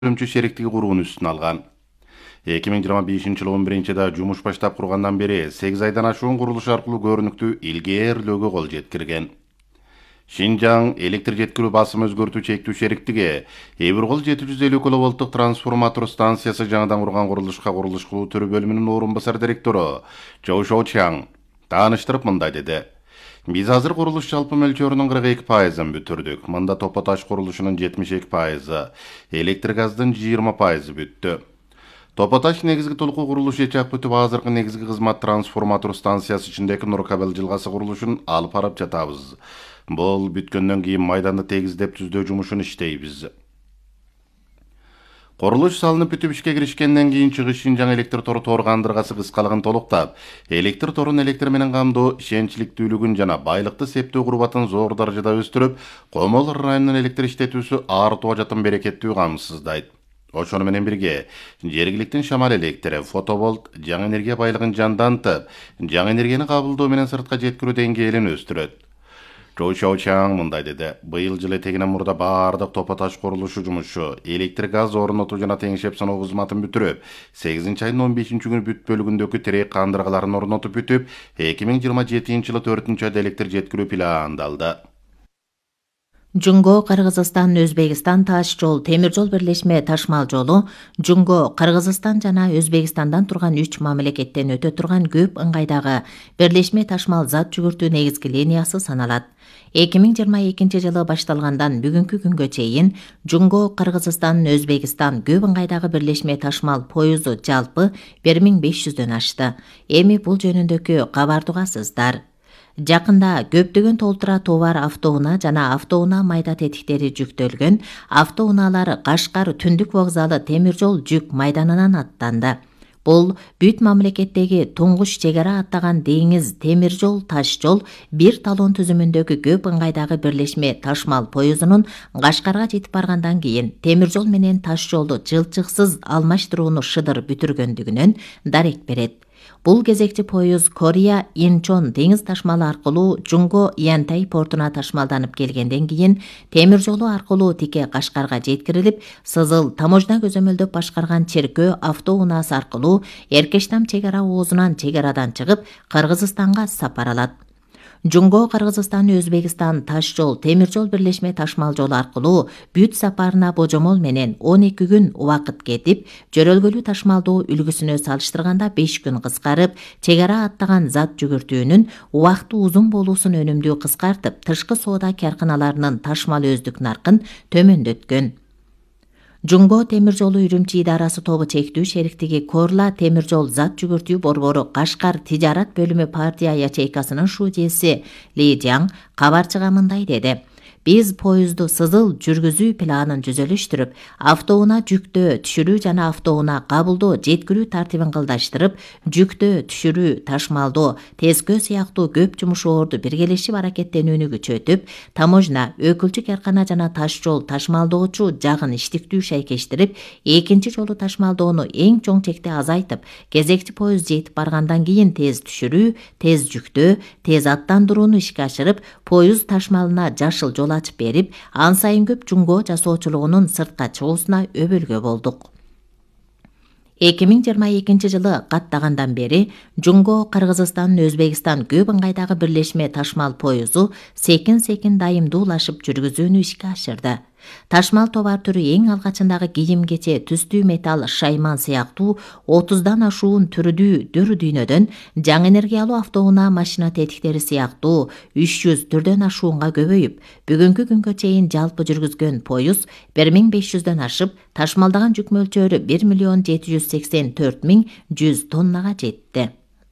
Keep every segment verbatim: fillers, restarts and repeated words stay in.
Үрümчи шериктиги курууну үстүнө алган. эки миң жыйырма бешинчи жылы он биринчи айда жумуш баштап кургандан бери сегиз айдан ашуун курулуш аркылуу көрүнүктүү илгээрлөөгө кол жеткирген. Шинжаң электр жеткирүү басым өзгөртүү чектүү шериктиги Эбиргол жети жүз элүү киловолттук трансформатор станциясы жаңыдан курган курулушка курулуш кылуу түрү бөлүмүнүн орун басар директору Чоу Шоучаң тааныштырып мындай деди. Биз азыр курулуш жалпы мөлчөрүнүн кырк эки пайызын бүтүрдүк. Мында топо таш курулушунун жетимиш эки пайызы, электр газдын жыйырма пайызы бүттү. Топо таш негизги толку курулуш ичак бүтүп, азыркы негизги кызмат трансформатор станциясы ичиндеги Нур кабел жылгасы курулушун алып барып жатабыз. Бул бүткөндөн кийин майданды тегиздеп түздөө жумушун иштейбиз. Курулуш салынып бүтүп ишке киришкенден кийин чыгыш Шинжаң электр тору тор кандыргасы кыскалыгын толуктап, электр торун электр менен камдоо ишенчиликтүүлүгүн жана байлыкты септөө курбатын зор даражада өстүрүп, Комол районунун электр иштетүүсү артуу жатын берекеттүү камсыздайт. Ошону менен бирге жергиликтин шамал электри, фоtovолт, жаңы энергия байлыгын жандантып, жаңы энергияны кабылдоо менен сыртка жеткирүү деңгээлин өстүрөт. Чоу Шоучаң мындай деди. Быйыл жылы этегинен мурда баардык топо таш курулушу жумушу, электр газ орнотуу жана теңшеп саноо кызматын бүтүрүп, сегизинчи айдын он бешинчи күнү бүт бөлүгүндөгү терек кандыргаларын орнотуп бүтүп, эки миң жыйырма жетинчи жылы төртүнчү айда электр жеткирүү пландалды. Жунго Кыргызстан Өзбекстан таш жол темир жол бирлешме ташмал жолу Жунго Кыргызстан жана Өзбекстандан турган үч мамлекеттен өтө турган көп ыңгайдагы бирлешме ташмал зат жүгүртүү негизги линиясы саналат. эки миң жыйырма экинчи жылы башталгандан бүгүнкү күнгө чейин Жунго Кыргызстан Өзбекстан көп ыңгайдагы бирлешме ташмал поюзу жалпы бир миң беш жүздөн ашты. Эми бул жөнүндөгү кабарды угасыздар. Жакында көптөгөн толтура товар автоунаа жана автоунаа майда тетиктери жүктөлгөн автоунаалар Кашкар түндүк вокзалы темир жол жүк майданынан аттанды. Бул бүт мамлекеттеги туңгуч чек ара аттаган деңиз темир жол таш жол бир талон түзүмүндөгү көп ыңгайдагы бирлешме ташмал поюзунун Кашкарга жетип баргандан кийин темир жол менен таш жолду жылчыксыз алмаштырууну шыдыр бүтүргөндүгүнөн дарек берет. Бул кезекчи поюз Корея Инчон деңиз ташмалы аркылуу Жунго Янтай портуна ташмалданып келгенден кийин темир жолу аркылуу тике Кашкарга жеткирилип, Сызыл таможня көзөмөлдөп башкарган Черкөө автоунаасы аркылуу Эркештам чек ара оозунан чек арадан чыгып Кыргызстанга сапар алат. Жунго Кыргызстан Өзбекстан таш жол темир жол бирлешме ташмал жолу аркылуу бүт сапарына божомол менен он эки күн убакыт кетип, жөрөлгөлүү ташмалдоо үлгүсүнө салыштырганда беш күн кыскарып, чек ара аттаган зат жүгүртүүнүн убакыты узун болуусун өнүмдүү кыскартып, тышкы соода карканаларынын ташмал өздүк наркын төмөндөткөн. Жунго темир жолу Үрүмчи идарасы тобу чектүү шериктиги Корла темир жол зат жүгүртүү борбору Кашкар тижарат бөлүмү партия ячейкасынын шуудеси Ли Жаң кабарчыга мындай деди. Биз поюзду Сызыл жүргүзүү планын жүзөлүштүрүп, автоунаа жүктөө, түшүрүү жана автоунаа кабылдоо, жеткирүү тартибин кылдаштырып, жүктөө, түшүрүү, ташмалдоо, тескөө сыяктуу көп жумушоорду биргелешип аракеттенүүнү күчөтүп, таможня, өкүлчү каркана жана таш жол ташмалдоочу жагын иштиктүү шайкештирип, экинчи жолу ташмалдоону эң чоң чекте азайтып, кезекчи поюз жетип баргандан кийин тез түшүрүү, тез жүктөө, тез аттандырууну ишке ашырып, поюз ташмалына жашыл жол ачып берип, ан сайын көп Жунго жасоочулугунун сыртка чыгуусуна өбөлгө болдук. эки миң жыйырма экинчи жылы каттагандан бери Жунго Кыргызстан Өзбекстан көп ыңгайдагы бирлешме ташмал поюзу секин-секин дайымдуулашып жүргүзүүнү ишке ашырды. Ташмал товар түрү эң алгачындагы кийим кече, түстүү металл, шайман сыяктуу отуздан ашуун түрдүү дөр дүйнөдөн жаңы энергиялуу автоунаа машина тетиктери сыяктуу үч жүз түрдөн ашуунга көбөйүп, бүгүнкү күнгө чейин жалпы жүргүзгөн поюз бир миң беш жүздөн ашып, ташмалдаган жүк мөлчөрү бир миллион жети жүз сексен төрт миң жүз тоннага жетти.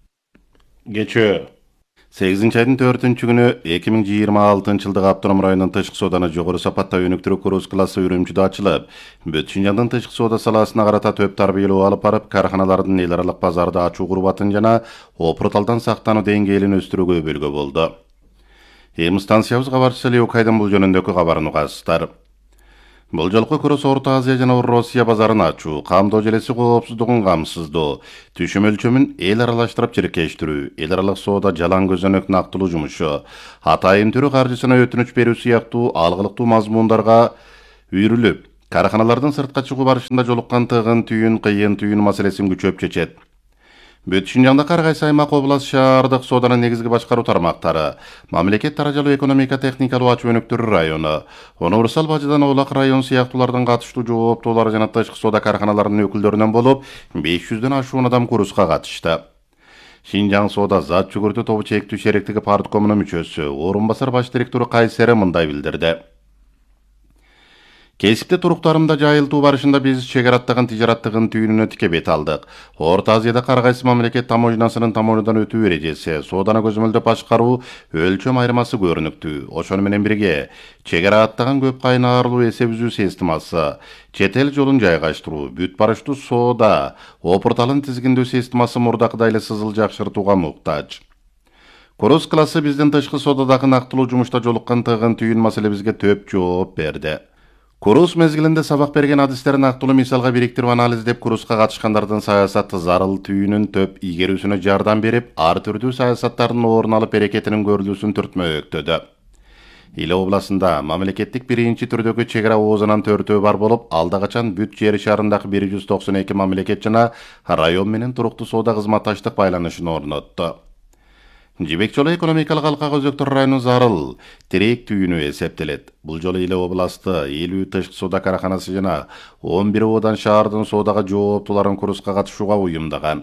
Кечээ сегизинчи айдын төртүнчү күнү эки миң жыйырма алтынчы жылдык Автоном районунун тышкы сооданы жогору сапатта өнүктүрүү круз классы Үрүмчүдө ачылып, бүт Шинжаңдын тышкы соода саласына карата төп тарбиялоо алып барып, карханалардын эл аралык базарды ачуу курбатын жана опурталдан сактануу деңгээлин өстүрүүгө өбөлгө болду. Эми станциябыз кабарчысы Леокайдын бул жөнүндөгү кабарын угасыздар. Бул жолку Кыргыз Орто Азия жана Орусия базарын ачуу, камдоо желеси коопсуздугун камсыздоо, түшүм өлчөмүн эл аралаштырып чиркештирүү, эл аралык соода жалаң көзөнөк нактылуу жумушу, атайын түрү каржысына өтүнүч берүү сыяктуу алгылыктуу мазмундарга үйрүлүп, Караханалардын сыртка чыгуу барышында жолуккан тыгын түйүн, кыйын түйүн маселесин күчөп чечет. Бүт Шинжаңда ар кайсы аймак, область, шаардык сооданын негизги башкаруу тармактары, мамлекет даражалуу экономика техникалуу ачуу өнүктүрүү району, универсал бажыдан Оолак район сыяктуулардын катыштуу жооптуулары жана тышкы соода караханаларынын өкүлдөрүнөн болуп, беш жүздөн ашуун адам курска катышты. Шинжаң соода зат жүгүртүү тобу чектүү шериктиги парткомунун мүчөсү, орун басар баш директору Кайсери мындай билдирди. Кесипте туруктарымда жайылтуу барышында биз чек ара аттаган тижараттыгын түйүнүнө тике бет алдык. Орто Азияда ар кайсы мамлекет таможнасынын таможнядан өтүү эрежеси, сооданы көзөмөлдөп башкаруу өлчөм айырмасы көрүнүктүү. Ошону менен бирге чек ара аттаган көп кайнарлуу эсеп үзүү системасы, чет эл жолун жайгаштыруу, бүт барыштуу соода, опурталын тизгиндөө системасы мурдакыдай эле сызыл жакшыртууга муктаж. Курус классы биздин тышкы соодадагы нактылуу жумушта жолуккан тыгын түйүн маселебизге төп жооп берди. Курус мезгилинде сабак берген адистерин нактылуу мисалга бириктирип анализдеп, куруска катышкандардын саясат зарыл түйүнүн төп ийгерүүсүнө жардам берип, ар түрдүү саясаттардын орун алып берекетинин көрүлүүсүн түртмөктөдү. Иле областында мамлекеттик биринчи түрдөгү чек ара оозунан төртөө бар болуп, алда качан бүт жер шарындагы бир жүз токсон эки мамлекет жана район менен туруктуу соода кызматташтык байланышын орнотту. Жибек жолу экономикалык алкага өзөктөр району зарыл тирек түйүнү эсептелет. Бул жолу Иле областы элүү тышкы соода караханасы жана он бир одан шаардын соодага жооптууларын курска катышууга уюмдаган.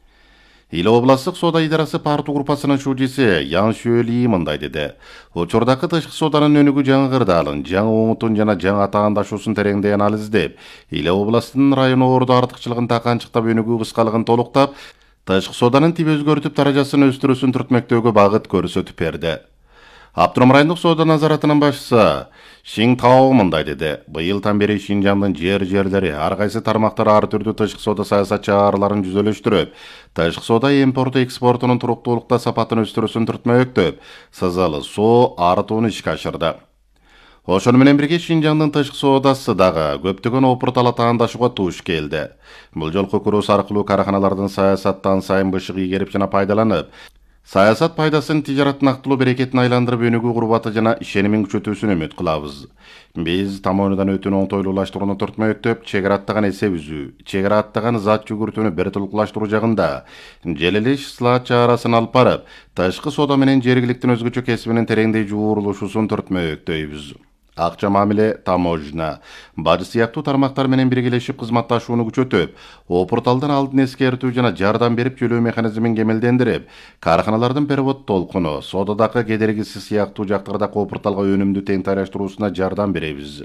Иле областтык соода идарасы парту группасынын шужиси Ян Шөли мындай деди. Учурдагы тышкы сооданын өнүгүү жаңы кырдаалын, жаңы оңутун жана жаңы атаандашуусун тереңдей анализдеп, Иле областынын району ордо артыкчылыгын таканчыктап, өнүгүү кыскалыгын толуктап, тышкы сооданын тип өзгөртүп даражасын өстүрүүсүн түртмөктөгү багыт көрсөтүп берди. Аптыром райондук соода назаратынын башчысы Шиң Тао мындай деди. Быйылдан бери Шинжаңдын жер-жерлери ар кайсы тармактар ар түрдүү тышкы соода саясат чараларын жүзөлөштүрүп, тышкы соода импорту экспортунун туруктуулукта сапатын өстүрүүсүн түртмөктөп, сызалы соо артууну ишке ашырды. Ошону менен бирге Шинжаңдын тышкы соодасы дагы көптөгөн опуртал атаандашууга туш келди. Бул жолку курус аркылуу караханалардын саясаттан сайын бышык ийгерип жана пайдаланып, саясат пайдасын тижарат нактылуу берекетин айландырып, өнүгүү курбаты жана ишенимин күчөтүүсүн үмүт кылабыз. Биз таможнядан өтүүнү оңтойлуулаштырууну түртмөктөп, чек ара аттаган эсеп үзүү, чек ара аттаган зат жүгүртүүнү бир тулуклаштыруу жагында желелеш ислаат чарасын алып барып, тышкы соода менен жергиликтин өзгөчө кесибинин тереңдей жуурулушуусун түртмөктөйбүз. Акча мамиле, таможня, бажы сыяктуу тармактар менен биргелешип кызматташууну күчөтүп, опурталдан алдын эскертүү жана жардам берип төлөө механизмин кемелдендирип, караханалардын перевод толкуну, соодадагы кедергиси сыяктуу жактарда опурталга өнүмдү тең тайраштырууусуна жардам беребиз.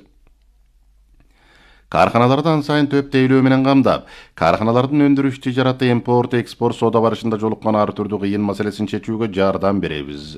Караханаларды ан сайын төп тейлөө менен камдап, караханалардын өндүрүш тижараты, импорт, экспорт соода барышында жолуккан ар түрдүү кыйын маселесин чечүүгө жардам беребиз.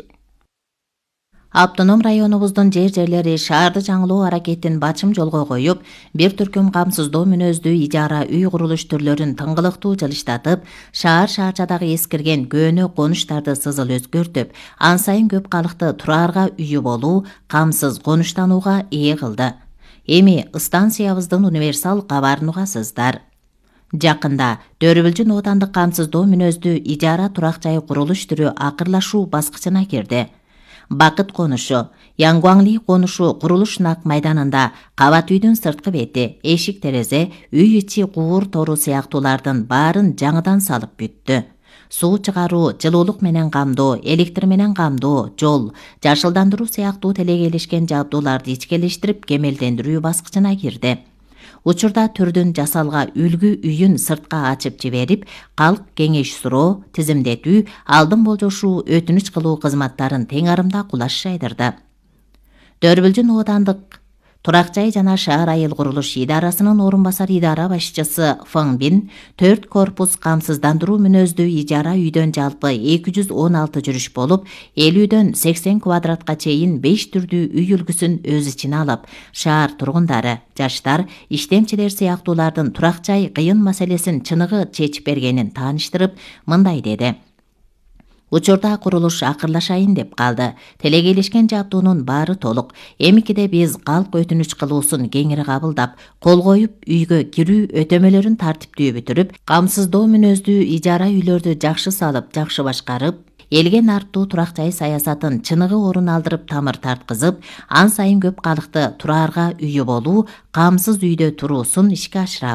Автоном районубуздун жер-жерлери шаарды жаңылоо аракетин бачым жолго коюп, бир түркүм камсыздоо мүнөздүү ижара үй курулуш түрлөрүн тыңгылыктуу жылыштатып, шаар-шаарчадагы эскирген көөнө конуштарды сызыл өзгөртүп, ан сайын көп калыкты тураарга үйү болуу, камсыз конуштанууга ээ кылды. Эми станциябыздын универсал кабарын угасыздар. Жакында Дөрүбүлжүн оотандык камсыздоо мүнөздүү ижара турак жай курулуш түрү акырлашуу баскычына кирди. Бакыт конушу, Янгуаңли конушу курулуш нак майданында кабат үйдүн сырткы бети, эшик терезе, үй ичи куур тору сыяктуулардын баарын жаңыдан салып бүттү. Суу чыгаруу, жылуулук менен камдоо, электр менен камдоо, жол, жашылдандыруу сыяктуу телегейлешкен жабдууларды ичкелештирип кемелдендирүү баскычына кирди. Учурда түрдүн жасалга үлгү үйүн сыртка ачып жиберип, калк кеңеш суроо, тизимдетүү, алдын болжошуу, өтүнүч кылуу кызматтарын тең арымда кулаш жайдырды. Дөрүбүлжүн оотандык турак жай жана шаар айыл курулуш идарасынын орун басар идара башчысы Фың Бин төрт корпус камсыздандыруу мүнөздүү ижара үйдөн жалпы эки жүз он алты жүрүш болуп, элүүдөн сексен квадратка чейин беш түрдүү үй үлгүсүн өз ичине алып, шаар тургундары, жаштар, иштемчилер сыяктуулардын турак жай кыйын маселесин чыныгы чечип бергенин тааныштырып, мындай деди. Учурда курулуш акырлашайын деп калды. Телегейлешкен жабдуунун баары толук. Эмикиде биз калк өтүнүч кылуусун кеңири кабылдап, кол коюп, үйгө кирүү өтөмөлөрүн тартиптүү бүтүрүп, камсыздоо мүнөздүү ижара үйлөрдү жакшы салып, жакшы башкарып, элге нарттуу турак жай саясатын чыныгы орун алдырып тамыр тарткызып, ан сайын көп калыкты тураарга үйү болуу, камсыз үйдө туруусун ишке ашырабыз.